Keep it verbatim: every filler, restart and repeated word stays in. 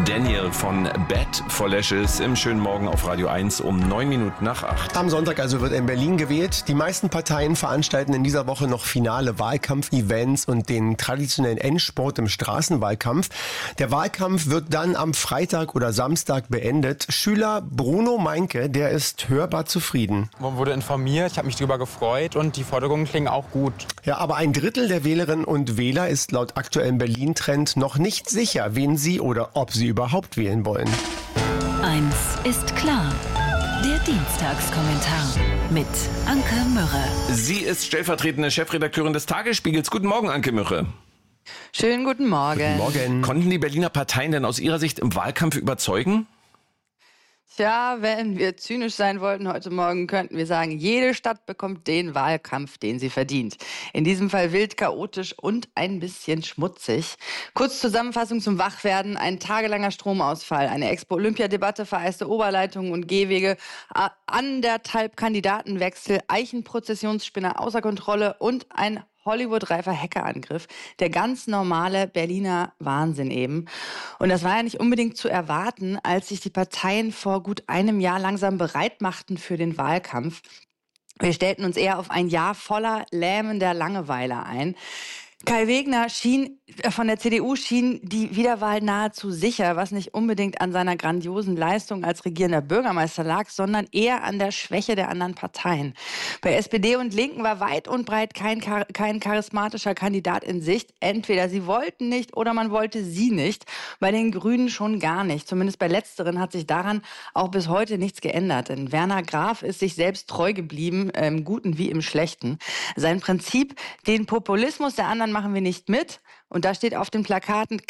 Daniel von Bad for Lashes im schönen Morgen auf Radio eins um neun Minuten nach acht. Am Sonntag also wird in Berlin gewählt. Die meisten Parteien veranstalten in dieser Woche noch finale Wahlkampf-Events und den traditionellen Endspurt im Straßenwahlkampf. Der Wahlkampf wird dann am Freitag oder Samstag beendet. Schüler Bruno Meinke, der ist hörbar zufrieden. Man wurde informiert, ich habe mich darüber gefreut und die Forderungen klingen auch gut. Ja, aber ein Drittel der Wählerinnen und Wähler ist laut aktuellem Berlin-Trend noch nicht sicher, wen sie oder ob sie überhaupt wählen wollen. Eins ist klar. Der Dienstagskommentar mit Anke Mürre. Sie ist stellvertretende Chefredakteurin des Tagesspiegels. Guten Morgen, Anke Mürre. Schönen guten Morgen. Guten Morgen. Konnten die Berliner Parteien denn aus Ihrer Sicht im Wahlkampf überzeugen? Tja, wenn wir zynisch sein wollten heute Morgen, könnten wir sagen, jede Stadt bekommt den Wahlkampf, den sie verdient. In diesem Fall wild, chaotisch und ein bisschen schmutzig. Kurz Zusammenfassung zum Wachwerden: ein tagelanger Stromausfall, eine Expo-Olympia-Debatte, vereiste Oberleitungen und Gehwege, anderthalb Kandidatenwechsel, Eichenprozessionsspinner außer Kontrolle und ein Hollywood-reifer Hackerangriff. Der ganz normale Berliner Wahnsinn eben. Und das war ja nicht unbedingt zu erwarten, als sich die Parteien vor gut einem Jahr langsam bereit machten für den Wahlkampf. Wir stellten uns eher auf ein Jahr voller lähmender Langeweile ein. Kai Wegner schien, von der C D U schien die Wiederwahl nahezu sicher, was nicht unbedingt an seiner grandiosen Leistung als regierender Bürgermeister lag, sondern eher an der Schwäche der anderen Parteien. Bei S P D und Linken war weit und breit kein, kein charismatischer Kandidat in Sicht. Entweder sie wollten nicht oder man wollte sie nicht. Bei den Grünen schon gar nicht. Zumindest bei Letzteren hat sich daran auch bis heute nichts geändert. Denn Werner Graf ist sich selbst treu geblieben, im Guten wie im Schlechten. Sein Prinzip, den Populismus der anderen machen wir nicht mit. Und da steht auf den Plakaten